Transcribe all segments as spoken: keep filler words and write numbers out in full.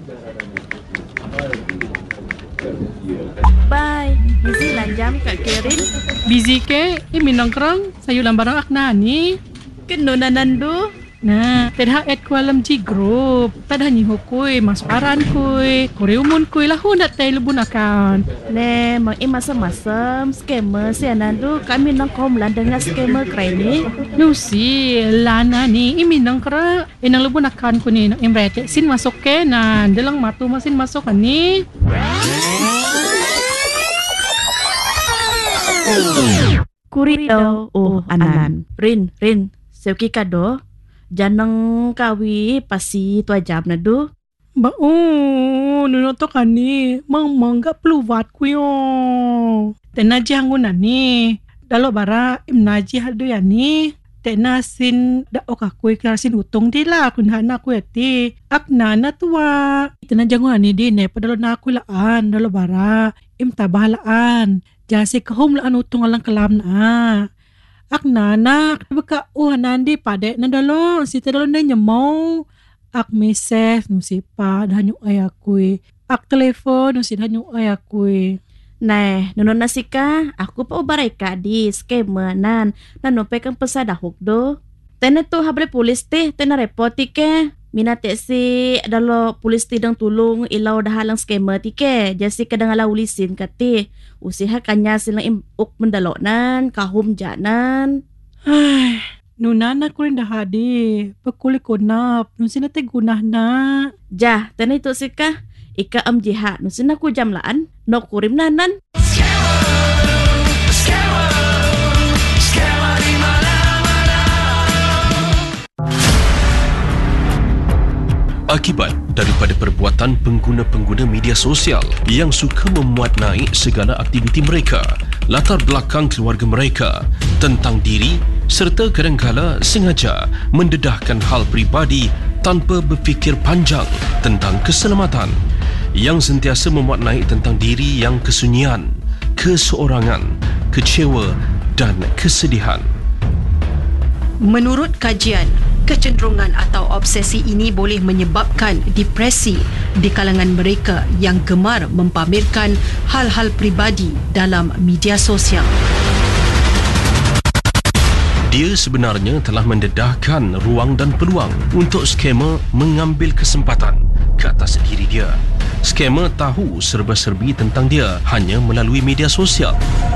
Bye. Busy lah jam Kak Kerin. Busy ke? Eh, minang kerang. Sayulan barang akna ni. Keno nanandu. Nah, tadha at ko alam ji group. Tadha ni hukui masukaran kui. Kore umun kui lah hundat tay lubun akan. Ne, mang i masam-masam scammer si anandu. Kami nang kom landang scammer kray ni. Nusi, lana ni imi nang kera. Inang lubun akan ko ni nang imrete. Sin masuk ke na. Dalang matu masin masuk kan ni. Kuri daw. Oh, anan. Rin, rin. Sewki kado. Janang kawi pasi tu ajab na do. Ba oh, nuno to kani. Mang mangga peluvat ku yo. Tenaji hangunan ni. Dalo bara imnaji hado ya ni. Tenasin da okakui karasin utong dila kun hana ku eti. Aknana tua. Tenaji hangunan ni di ne padalo na aku laan dalo bara im tabalaan. Jasi kahum laan utong alang kelam na. Ak nanak, baka uh nandi pade na dalo, si dalo na nyamaw. Ak mesej no si pa dahanyo ayakui. Ak telepon no si dahanyo ayakui. Nah, nono nasika, aku pa ubaray ka di scammer nan. Nanope kang pasada hukdo. Tena to habre polis te, tena report ti ke. Minate si dalo polis ti dang tulong ilaw dahalang scammer ti ke. Jasi kadang ala ulisin kati. Usiha kanya silang uk mendalo nan, kahum janan. Ay, nunana ko rin dahadi. Pagkuli ko nap, nung sinate gunah na. Jah, tena ito sika. Ika am jiha, nung sinaku jam laan, no kurim nanan. Akibat daripada perbuatan pengguna-pengguna media sosial yang suka memuat naik segala aktiviti mereka, latar belakang keluarga mereka, tentang diri serta kadangkala sengaja mendedahkan hal peribadi tanpa berfikir panjang tentang keselamatan, yang sentiasa memuat naik tentang diri yang kesunyian, keseorangan, kecewa dan kesedihan. Menurut kajian, kecenderungan atau obsesi ini boleh menyebabkan depresi di kalangan mereka yang gemar mempamerkan hal-hal peribadi dalam media sosial. Dia sebenarnya telah mendedahkan ruang dan peluang untuk scammer mengambil kesempatan ke atas diri dia. Scammer tahu serba-serbi tentang dia hanya melalui media sosial.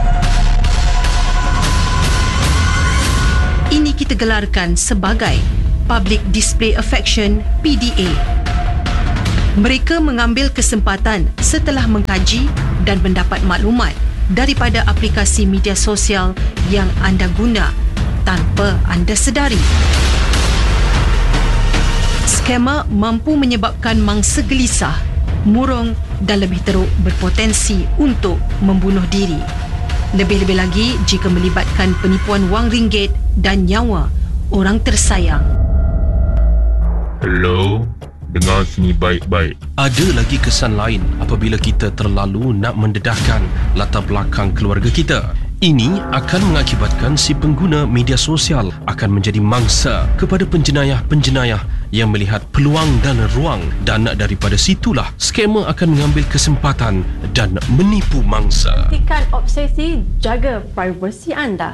Ini kita gelarkan sebagai Public Display Affection P D A. Mereka mengambil kesempatan setelah mengkaji dan mendapat maklumat daripada aplikasi media sosial yang anda guna tanpa anda sedari. Scammer mampu menyebabkan mangsa gelisah, murung dan lebih teruk berpotensi untuk membunuh diri. Lebih-lebih lagi jika melibatkan penipuan wang ringgit dan nyawa orang tersayang. Hello, dengar sini baik-baik. Ada lagi kesan lain apabila kita terlalu nak mendedahkan latar belakang keluarga kita. Ini akan mengakibatkan si pengguna media sosial akan menjadi mangsa kepada penjenayah-penjenayah yang melihat peluang dan ruang, dan daripada situlah scammer akan mengambil kesempatan dan menipu mangsa. Hentikan obsesi, jaga privasi anda.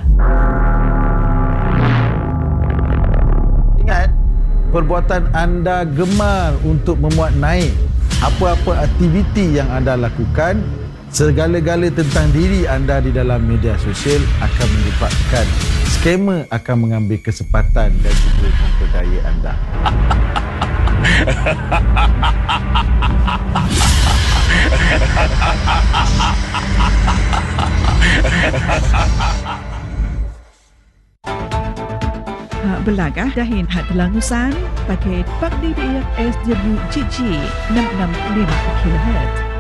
Ingat, perbuatan anda gemar untuk memuat naik apa-apa aktiviti yang anda lakukan, segala-gala tentang diri anda di dalam media sosial akan menyebabkan scammer akan mengambil kesempatan dan juga memperdaya anda. Belagah dahin hat langusan pakai Pak D B F S W G G enam enam lima kilohertz.